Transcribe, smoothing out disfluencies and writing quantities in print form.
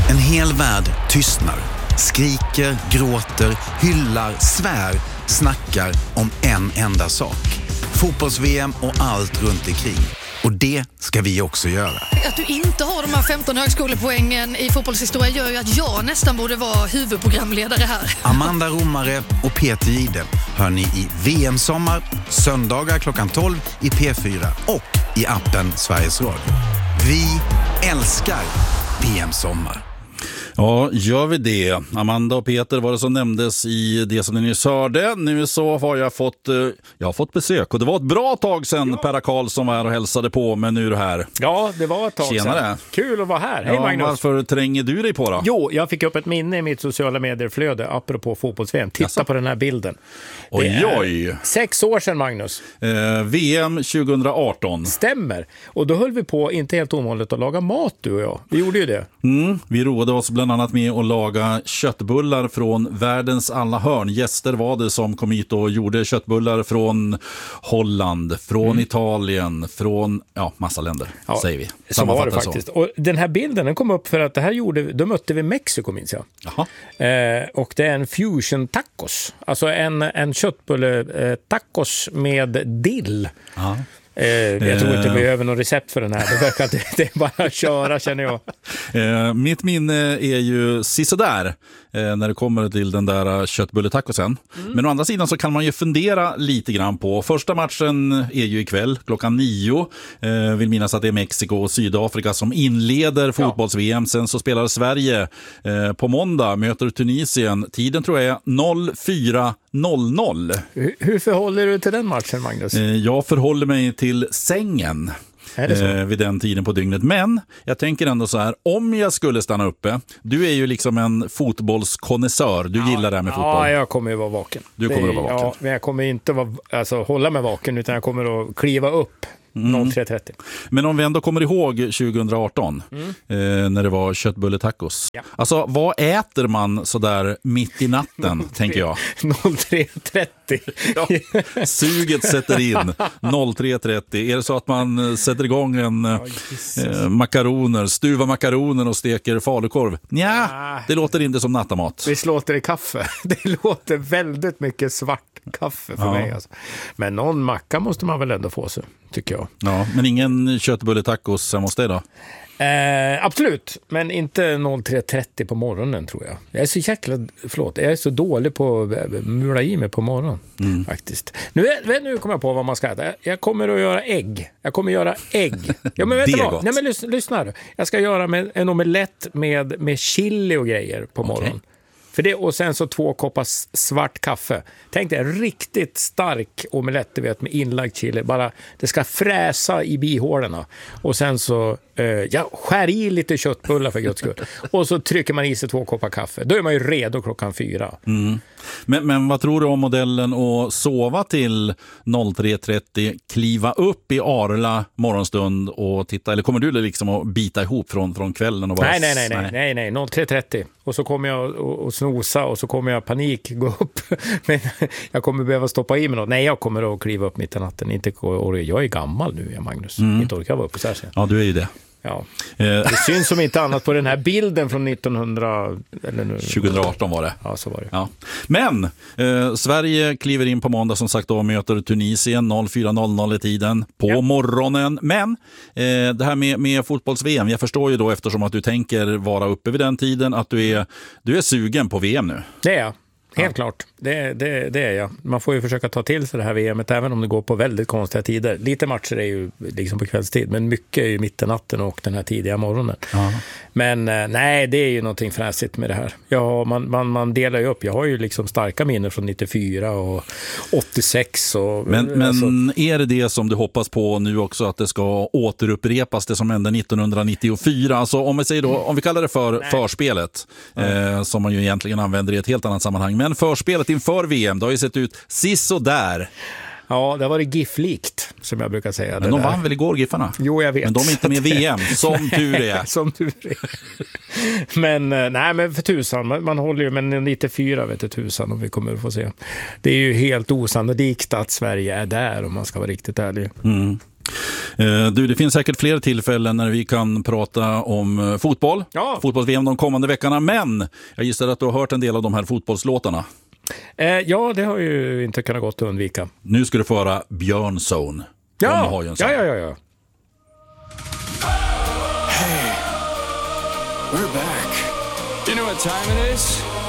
En hel värld tystnar, skriker, gråter, hyllar, svär, snackar om en enda sak. Fotbolls-VM och allt runt omkring. Och det ska vi också göra. Att du inte har de här 15 högskolepoängen i fotbollshistoria gör ju att jag nästan borde vara huvudprogramledare här. Amanda Romare och Peter Jihde hör ni i VM-sommar, söndagar klockan 12 i P4 och i appen Sveriges Radio. Vi älskar VM-sommar. Ja, gör vi det. Amanda och Peter var det som nämndes i det som ni nyss hörde. Nu så har jag fått besök. Och det var ett bra tag sedan Perra Karlsson var här och hälsade på, men nu är du här. Ja, det var ett tag Tjenare. sedan. Kul att vara här. Hej Magnus. Varför tränger du dig på då? Jo, jag fick upp ett minne i mitt sociala medierflöde apropå fotbolls-VM. Titta på den här bilden. Oj. 6 år sedan, Magnus. VM 2018. Stämmer. Och då höll vi på, inte helt ovanligt, att laga mat, du och jag. Vi gjorde ju det. Vi roade oss bland annat med att laga köttbullar från världens alla hörn. Gäster var det som kom hit och gjorde köttbullar från Holland, från Italien, från massa länder, säger vi. Så var det faktiskt. Och den här bilden, den kom upp för att det här då mötte vi Mexiko, minns jag. Jaha. Och det är en fusion tacos. Alltså en köttbulle tacos med dill. Ja. Jag tror inte vi behöver någon recept för den här. Det verkar att det är bara att köra, känner jag. Mitt minne är ju sisådär när det kommer till den där köttbulletacosen. Men å andra sidan så kan man ju fundera lite grann på. Första matchen är ju ikväll klockan 9. Vill minnas att det är Mexiko och Sydafrika som inleder fotbolls-VM. Sen så spelar Sverige på måndag, möter Tunisien. Tiden tror jag är 04:00. Hur förhåller du till den matchen, Magnus? Jag förhåller mig till sängen vid den tiden på dygnet. Men jag tänker ändå så här, om jag skulle stanna uppe, du är ju liksom en fotbollskonnässör, du gillar det här med fotboll. Ja, jag kommer ju vara vaken. Du kommer att vara vaken. Ja, men jag kommer inte hålla mig vaken, utan jag kommer att kliva upp 03:30. Men om vi ändå kommer ihåg 2018 när det var köttbulletacos. Ja. Alltså, vad äter man så där mitt i natten, tänker jag? 03:30. Ja, suget sätter in 03:30. Är det så att man sätter igång stuva makaroner och steker falukorv? Nja, det låter inte som nattamat. Vi låter i kaffe. Det låter väldigt mycket svart kaffe för mig. Alltså. Men någon macka måste man väl ändå få sig, tycker jag. Ja, men ingen köttbulletacos hos dig då? Absolut, men inte 03:30 på morgonen, tror jag. Jag är så dålig på att mula i mig på morgonen, faktiskt. Nu kommer jag på vad man ska äta. Jag kommer att göra ägg. Ja, men vet du vad? Nej, men lyssna. Jag ska göra en omelett med chili och grejer på morgonen. För det, och sen så 2 koppar svart kaffe. Tänk dig en riktigt stark omelett, du vet, med inlagd chili. Bara, det ska fräsa i bihålorna. Och sen så skär i lite köttbullar för Guds skull. Och så trycker man i sig 2 koppar kaffe. Då är man ju redo klockan 4. Men vad tror du om modellen att sova till 03:30, kliva upp i Arla morgonstund och titta? Eller kommer du liksom att bita ihop från kvällen? Och bara Nej, 03:30. Och så kommer jag att snosa och så kommer jag panik gå upp. Men jag kommer behöva stoppa i mig något. Nej, jag kommer att kliva upp mitt i natten. Jag är gammal nu, Magnus. Inte orkar vara uppe så här sen. Ja, du är ju det. Ja. Det syns som inte annat på den här bilden från 2018 var det. Ja, så var det. Ja. Men Sverige kliver in på måndag, som sagt, och möter Tunisien 04:00 i tiden på morgonen. Men det här med fotbolls-VM, jag förstår ju då, eftersom att du tänker vara uppe vid den tiden, att du är sugen på VM nu. Det är jag. Helt klart, det är jag. Man får ju försöka ta till sig det här VMet, även om det går på väldigt konstiga tider. Lite matcher är ju liksom på kvällstid, men mycket är ju mitt i natten och den här tidiga morgonen. Men nej, det är ju någonting fräsigt med det här. Ja, man delar ju upp. Jag har ju liksom starka minnen från 94 och 86. Men är det som du hoppas på nu också, att det ska återupprepas, det som hände 1994? Alltså om vi kallar det för förspelet, som man ju egentligen använder i ett helt annat sammanhang. Men förspelet inför VM, det har ju sett ut sisådär. Ja, det var det GIF-likt, som jag brukar säga. Men de vann väl igår, GIFarna? Jo, jag vet. Men de är inte med i VM, som tur är. Som tur är. Men för tusan, man håller ju med 94, vet du, tusan, om vi kommer att få se. Det är ju helt osannolikt att Sverige är där, om man ska vara riktigt ärlig. Du, det finns säkert fler tillfällen när vi kan prata om fotboll. Ja. Fotbolls-VM de kommande veckorna. Men jag gissar att du har hört en del av de här fotbollslåtarna. Ja, det har ju inte kunnat gått att undvika. Nu ska du få höra Björnzone. Ja, ja. Hey, we're back. You know what time it is?